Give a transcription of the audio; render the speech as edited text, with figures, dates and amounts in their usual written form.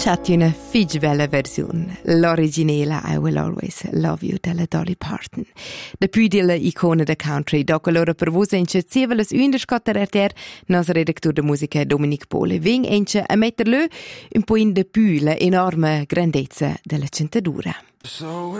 c'è una fig bella versione, l'originale I Will Always Love You della Dolly Parton. Depuis della icona da country, dopo allora per voi ence zieveles underscotter nos redakteur de musica Dominic Pole, ving ence a metterle un po' in de più la enorme grandezza della centadura. So